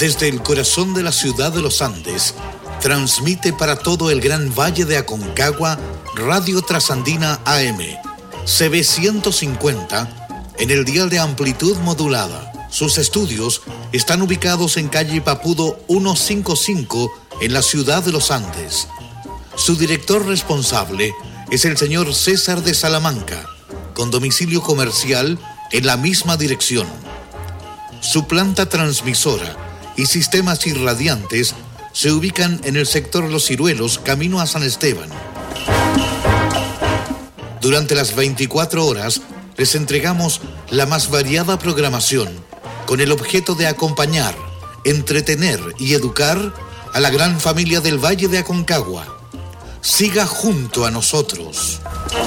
Desde el corazón de la ciudad de los Andes, transmite para todo el gran valle de Aconcagua Radio Trasandina AM, CB 150, en el dial de amplitud modulada. Sus estudios están ubicados en calle Papudo 155, en la ciudad de los Andes. Su director responsable es el señor César de Salamanca, con domicilio comercial en la misma dirección. Su planta transmisora y sistemas irradiantes se ubican en el sector Los Ciruelos, camino a San Esteban. Durante las 24 horas les entregamos la más variada programación con el objeto de acompañar, entretener y educar a la gran familia del Valle de Aconcagua. Siga junto a nosotros.